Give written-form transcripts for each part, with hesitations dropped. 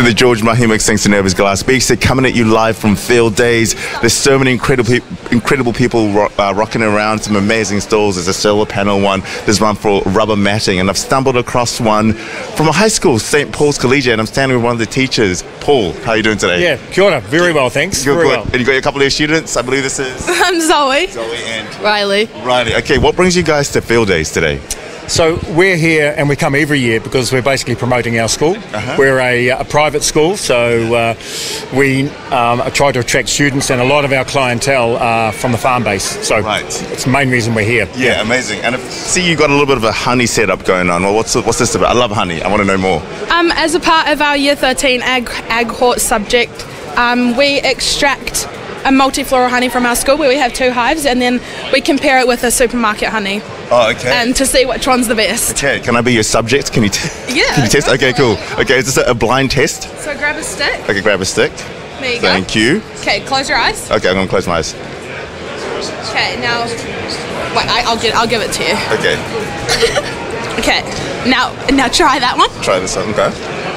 the George Mahima Extinction Nervous Glass Beach. They're coming at you live from field days. There's so many incredible people rocking around, some amazing stalls. There's a solar panel one, there's one for rubber matting, and I've stumbled across one from a high school, St. Paul's Collegiate, and I'm standing with one of the teachers. Paul, how are you doing today? Yeah, kia ora. Very well, thanks. Good, Very good. well. And you got a couple of your students, I believe this is? I'm Zoe. Zoe and Riley. Riley. Okay, what brings you guys to field days today? So we're here and we come every year because we're basically promoting our school. We're a private school, so we try to attract students, and a lot of our clientele are from the farm base. So it's the main reason we're here. Yeah, amazing. And I see you got a little bit of a honey setup going on. Well, what's this about? I love honey. I want to know more. As a part of our Year 13 Ag Hort subject, we extract a multifloral honey from our school where we have 2 hives, and then we compare it with a supermarket honey. Oh, okay. And to see which one's the best. Okay, can I be your subject? Can you Yeah. Can you test? Okay, cool. Okay, is this a blind test? So grab a stick. Okay, grab a stick. There you Thank you. Okay, close your eyes. Okay, I'm gonna close my eyes. Okay, now wait, I'll give it to you. Okay, Okay, now try that one. try this one. Okay.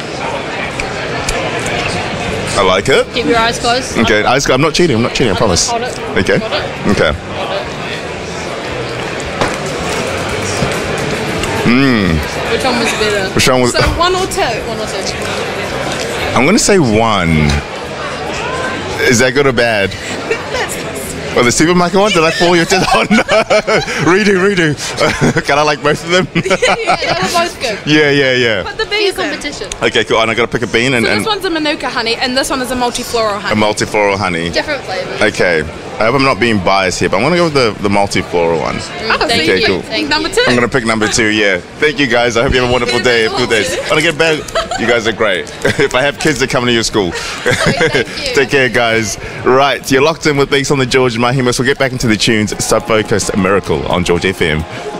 I like it. Keep your eyes closed. Okay, I'm not cheating. I promise. Hold it. Okay. Hold it. Okay. Which one was better? Which one was? So 1 or 2? 1 or 2. I'm gonna say 1. Is that good or bad? Well, the supermarket one? Did I fall your test? Oh no! Redo. Can I like both of them? Yeah, they were both good. Yeah. But the bees competition. Okay, cool. And I gotta pick a bean and This one's a Manuka honey, and this one is a multifloral a honey. multifloral honey. Different flavors. Okay. I hope I'm not being biased here, but I'm gonna go with the multifloral one. Thank Okay, you. cool. Number 2. I'm gonna pick number 2. Yeah. Thank you guys. I hope you have a wonderful day. Good days. Wanna get back? You guys are great. If I have kids that come to your school. Take care, guys. Right, you're locked in with Beaks on the George Mahima. So we'll get back into the tunes. Sub Focus Miracle on George FM.